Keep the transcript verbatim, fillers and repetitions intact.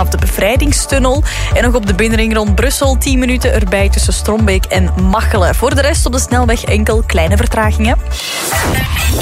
vanaf de Bevrijdingstunnel. En nog op de binnenring rond Brussel tien minuten erbij tussen Strombeek en Machelen. Voor de rest op de snelweg enkel kleine vertragingen.